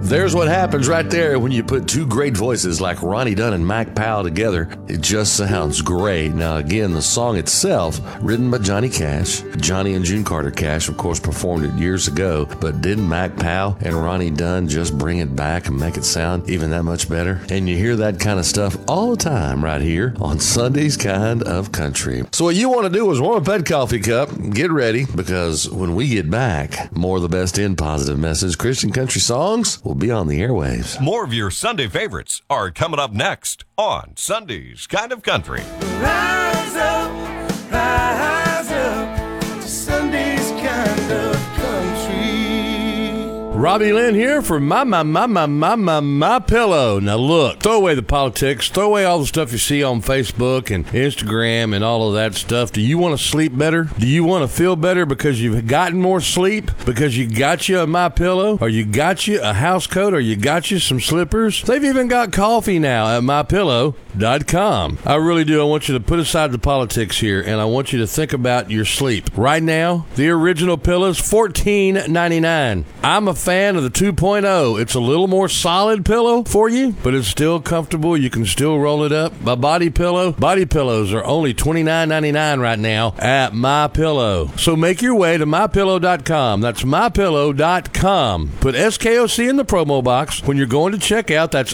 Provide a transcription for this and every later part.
There's what happens right there when you put two great voices like Ronnie Dunn and Mac Powell together. It just sounds great. Now, again, the song itself, written by Johnny Cash. Johnny and June Carter Cash, of course, performed it years ago, but didn't Mac Powell and Ronnie Dunn just bring it back and make it sound even that much better? And you hear that kind of stuff all the time right here on Sunday's Kind of Country. So what you want to do is warm up that coffee cup, get ready, because when we get back, more of the best in positive message Christian country songs will be on the airwaves. More of your Sunday favorites are coming up next on Sunday's Kind of Country. Rise up to Sunday's Kind of Country. Robbie Lynn here for My Pillow. Now look, throw away the politics, throw away all the stuff you see on Facebook and Instagram and all of that stuff. Do you want to sleep better? Do you want to feel better because you've gotten more sleep? Because you got you a My Pillow, or you got you a house coat, or you got you some slippers? They've even got coffee now at MyPillow.com. I really do. I want you to put aside the politics here, and I want you to think about your sleep. Right now, the original pillows, $14.99. I'm a fan of the 2.0. It's a little more solid pillow for you, but it's still comfortable. You can still roll it up. My Body Pillow. Body pillows are only $29.99 right now at MyPillow. So make your way to MyPillow.com. That's MyPillow.com. Put SKOC in the promo box when you're going to check out. That's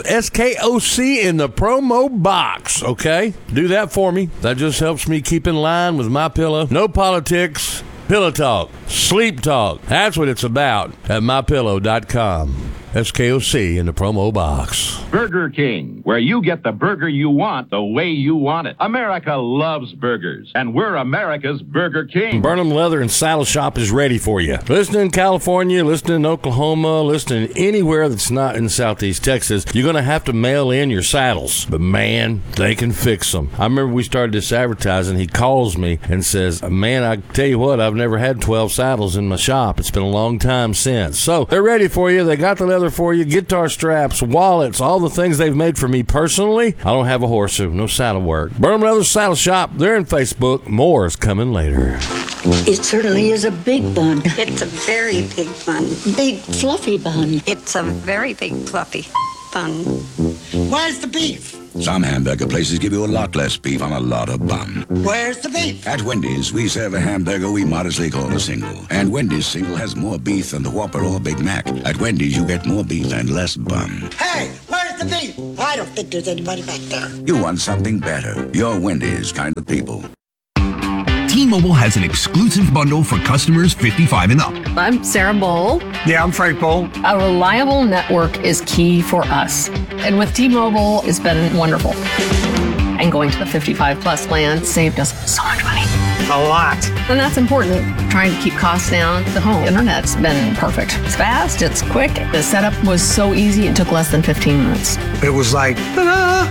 SKOC in the promo box. Okay? Do that for me. That just helps me keep in line with My Pillow. No politics. Pillow talk, sleep talk. That's what it's about at MyPillow.com. SKOC in the promo box. Burger King, where you get the burger you want the way you want it. America loves burgers, and we're America's Burger King. Burnham Leather and Saddle Shop is ready for you. Listening in California, listening in Oklahoma, listening anywhere that's not in Southeast Texas, you're going to have to mail in your saddles. But man, they can fix them. I remember we started this advertising. He calls me and says, man, I tell you what, I've never had 12 saddles in my shop. It's been a long time since. So they're ready for you. They got the leather for you, guitar straps, wallets, all the things they've made for me personally. I don't have a horse, so no saddle work. Burnham Leather Saddle Shop, they're in Facebook. More is coming later. It certainly is a big bun. It's a very big bun. Big fluffy bun. It's a very big fluffy bun. Where's the beef? Some hamburger places give you a lot less beef on a lot of bun. Where's the beef? At Wendy's, we serve a hamburger we modestly call a single. And Wendy's single has more beef than the Whopper or Big Mac. At Wendy's, you get more beef and less bun. Hey, where's the beef? I don't think there's anybody back there. You want something better. You're Wendy's kind of people. T-Mobile has an exclusive bundle for customers 55 and up. I'm Sarah Bowl. Yeah, I'm Frank Bowl. A reliable network is key for us. And with T-Mobile, it's been wonderful. And going to the 55 plus plan saved us so much money. A lot. And that's important. Trying to keep costs down. The home internet's been perfect. It's fast, it's quick. The setup was so easy, it took less than 15 minutes. It was like, ta-da!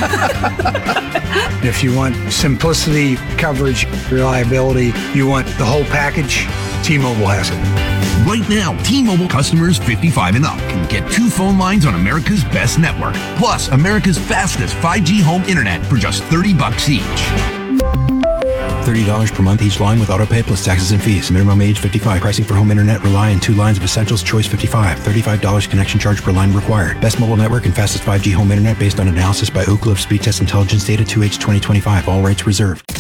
If you want simplicity, coverage, reliability, you want the whole package, T-Mobile has it. Right now, T-Mobile customers 55 and up can get 2 phone lines on America's best network, plus America's fastest 5G home internet for just $30 each. $30 per month each line with autopay plus taxes and fees. Minimum age 55. Pricing for home internet rely on 2 lines of Essentials Choice 55. $35 connection charge per line required. Best mobile network and fastest 5G home internet based on analysis by Ookla of Speed Test Intelligence Data 2H 2025. All rights reserved.